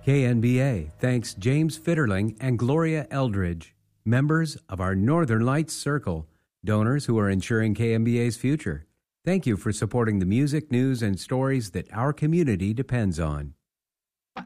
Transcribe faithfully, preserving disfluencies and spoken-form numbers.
K N B A thanks James Fitterling and Gloria Eldridge, members of our Northern Lights Circle, donors who are ensuring K N B A's future. Thank you for supporting the music, news, and stories that our community depends on.